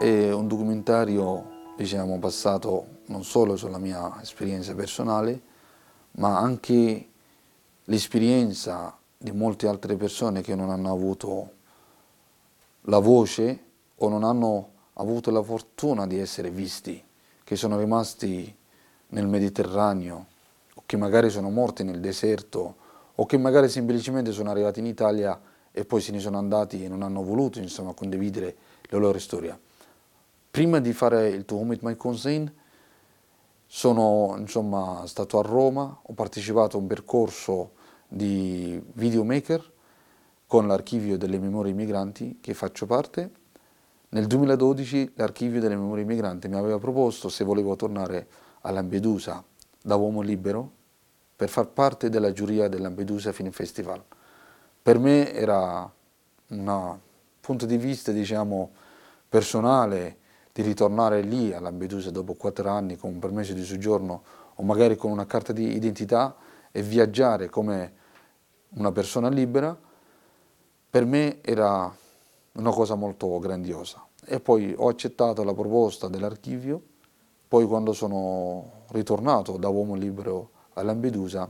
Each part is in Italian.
È un documentario, diciamo, basato non solo sulla mia esperienza personale, ma anche l'esperienza di molte altre persone che non hanno avuto la voce o non hanno avuto la fortuna di essere visti, che sono rimasti nel Mediterraneo, o che magari sono morti nel deserto, o che magari semplicemente sono arrivati in Italia e poi se ne sono andati e non hanno voluto, insomma, condividere la loro storia. Prima di fare il To Whom It May Concern sono, insomma, stato a Roma, ho partecipato a un percorso di videomaker con l'Archivio delle Memorie Migranti che faccio parte. Nel 2012 l'Archivio delle Memorie Migranti mi aveva proposto se volevo tornare a Lampedusa da uomo libero per far parte della giuria del Lampedusa Film Festival. Per me era un punto di vista, diciamo, personale di ritornare lì a Lampedusa dopo 4 anni con un permesso di soggiorno o magari con una carta di identità e viaggiare come una persona libera, per me era una cosa molto grandiosa. E poi ho accettato la proposta dell'archivio, poi quando sono ritornato da uomo libero a Lampedusa,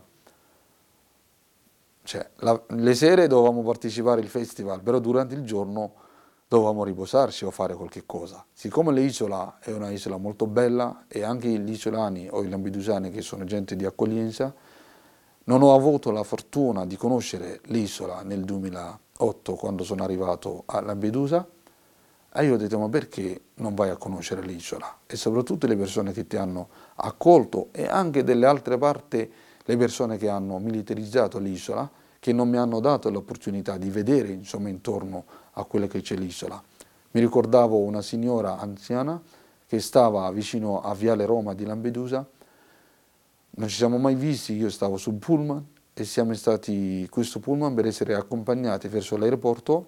le sere dovevamo partecipare al festival, però durante il giorno dovevamo riposarci o fare qualche cosa. Siccome l'isola è una isola molto bella e anche gli isolani o i lampedusani che sono gente di accoglienza, non ho avuto la fortuna di conoscere l'isola nel 2008 quando sono arrivato a Lampedusa e io ho detto ma perché non vai a conoscere l'isola? E soprattutto le persone che ti hanno accolto e anche delle altre parti le persone che hanno militarizzato l'isola, che non mi hanno dato l'opportunità di vedere insomma intorno a quello che c'è l'isola. Mi ricordavo una signora anziana che stava vicino a Viale Roma di Lampedusa, non ci siamo mai visti, io stavo sul pullman e siamo stati in questo pullman per essere accompagnati verso l'aeroporto.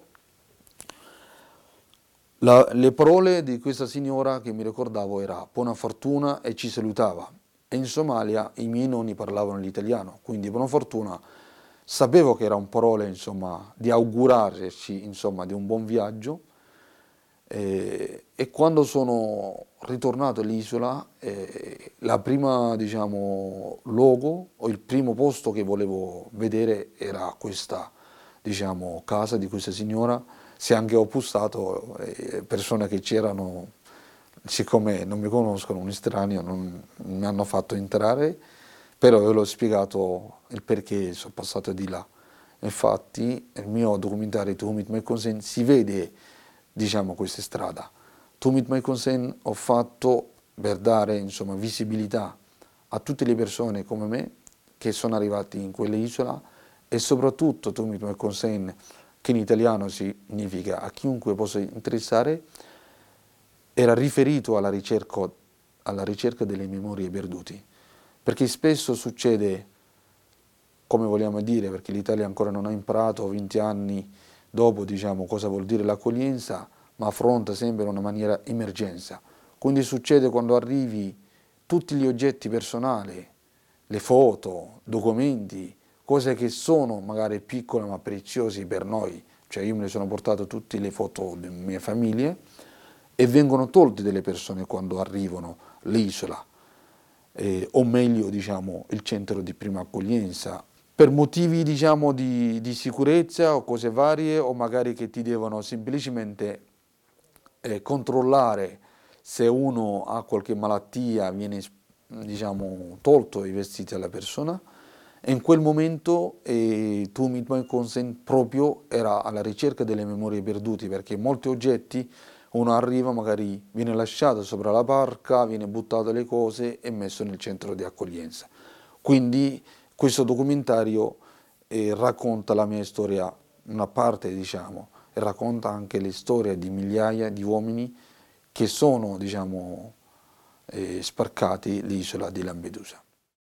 Le parole di questa signora che mi ricordavo era buona fortuna e ci salutava. E in Somalia i miei nonni parlavano l'italiano, quindi buona fortuna. Sapevo che erano parole, insomma, di augurarci, insomma, di un buon viaggio. E quando sono ritornato all'isola, la prima, diciamo, luogo o il primo posto che volevo vedere era questa, diciamo, casa di questa signora. Se anche ho bussato, persone che c'erano, siccome non mi conoscono, un estraneo, non mi hanno fatto entrare, però io l'ho spiegato il perché sono passato di là. Infatti, nel mio documentario To Whom It May Concern si vede, diciamo, questa strada. To Whom It May Concern ho fatto per dare, insomma, visibilità a tutte le persone come me che sono arrivati in quell'isola e soprattutto To Whom It May Concern, che in italiano significa a chiunque possa interessare, era riferito alla ricerca delle memorie perdute. Perché spesso succede, come vogliamo dire, perché l'Italia ancora non ha imparato 20 anni dopo, diciamo, cosa vuol dire l'accoglienza, ma affronta sempre in una maniera emergenza. Quindi succede quando arrivi tutti gli oggetti personali, le foto, documenti, cose che sono magari piccole ma preziosi per noi, cioè io me ne sono portato tutte le foto delle mie famiglie e vengono tolte delle persone quando arrivano all'isola, o meglio diciamo il centro di prima accoglienza, per motivi diciamo di sicurezza o cose varie o magari che ti devono semplicemente controllare se uno ha qualche malattia, viene diciamo tolto i vestiti alla persona. E in quel momento To Whom It May Concern proprio era alla ricerca delle memorie perdute, perché molti oggetti uno arriva, magari viene lasciato sopra la barca, viene buttato le cose e messo nel centro di accoglienza. Quindi questo documentario racconta la mia storia, una parte diciamo, e racconta anche le storie di migliaia di uomini che sono diciamo, sbarcati l'isola di Lampedusa.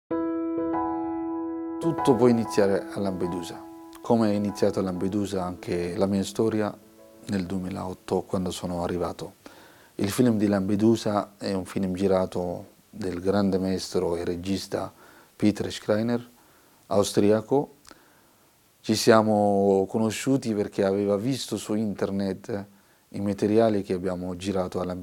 Tutto può iniziare a Lampedusa, come è iniziato a Lampedusa anche la mia storia nel 2008 quando sono arrivato. Il film di Lampedusa è un film girato del grande maestro e regista Peter Schreiner, austriaco. Ci siamo conosciuti perché aveva visto su internet i materiali che abbiamo girato a Lampedusa.